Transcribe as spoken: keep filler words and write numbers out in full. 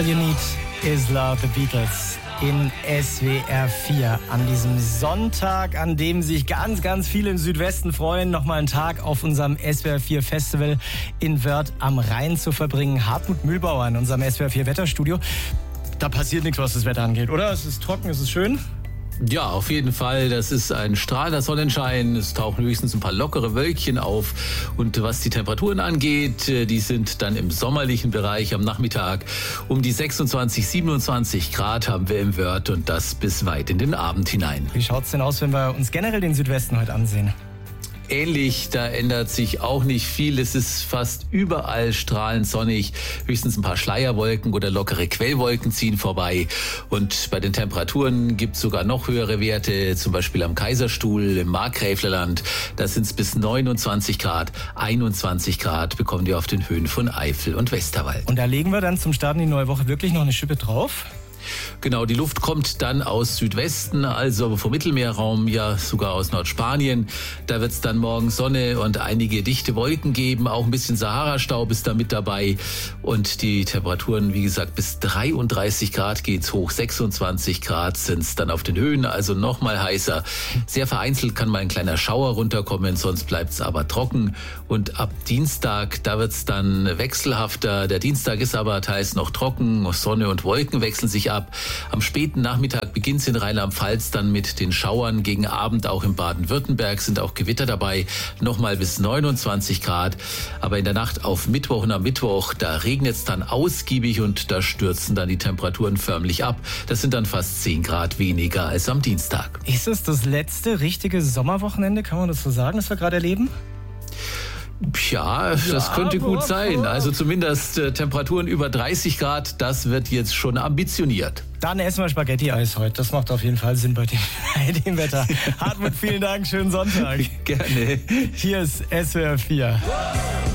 All You Need Is Love, The Beatles in S W R vier an diesem Sonntag, an dem sich ganz, ganz viele im Südwesten freuen, nochmal einen Tag auf unserem S W R vier Festival in Wörth am Rhein zu verbringen. Hartmut Mühlbauer in unserem S W R vier Wetterstudio. Da passiert nichts, was das Wetter angeht, oder? Es ist trocken, es ist schön. Ja, auf jeden Fall. Das ist ein strahlender Sonnenschein. Es tauchen höchstens ein paar lockere Wölkchen auf. Und was die Temperaturen angeht, die sind dann im sommerlichen Bereich am Nachmittag. Um die sechsundzwanzig, siebenundzwanzig Grad haben wir im Wörth und das bis weit in den Abend hinein. Wie schaut's denn aus, wenn wir uns generell den Südwesten heute ansehen? Ähnlich, da ändert sich auch nicht viel. Es ist fast überall strahlend sonnig. Höchstens ein paar Schleierwolken oder lockere Quellwolken ziehen vorbei. Und bei den Temperaturen gibt es sogar noch höhere Werte, zum Beispiel am Kaiserstuhl, im Markgräflerland. Da sind es bis neunundzwanzig Grad, einundzwanzig Grad bekommen wir auf den Höhen von Eifel und Westerwald. Und da legen wir dann zum Start in die neue Woche wirklich noch eine Schippe drauf? Genau, die Luft kommt dann aus Südwesten, also vom Mittelmeerraum, ja sogar aus Nordspanien. Da wird es dann morgen Sonne und einige dichte Wolken geben. Auch ein bisschen Sahara-Staub ist da mit dabei. Und die Temperaturen, wie gesagt, bis dreiunddreißig Grad geht's hoch. sechsundzwanzig Grad sind es dann auf den Höhen, also noch mal heißer. Sehr vereinzelt kann mal ein kleiner Schauer runterkommen, sonst bleibt es aber trocken. Und ab Dienstag, da wird es dann wechselhafter. Der Dienstag ist aber teils noch trocken. Sonne und Wolken wechseln sich ab. Am späten Nachmittag beginnt es in Rheinland-Pfalz dann mit den Schauern. Gegen Abend auch in Baden-Württemberg sind auch Gewitter dabei. Nochmal bis neunundzwanzig Grad. Aber in der Nacht auf Mittwoch und am Mittwoch, da regnet es dann ausgiebig und da stürzen dann die Temperaturen förmlich ab. Das sind dann fast zehn Grad weniger als am Dienstag. Ist es das letzte richtige Sommerwochenende, kann man das so sagen, das wir gerade erleben? Ja, das ja, könnte gut sein. Also zumindest äh, Temperaturen über dreißig Grad, das wird jetzt schon ambitioniert. Dann essen wir Spaghetti-Eis heute. Das macht auf jeden Fall Sinn bei dem, bei dem Wetter. Hartmut, vielen Dank, schönen Sonntag. Gerne. Hier ist S W R vier.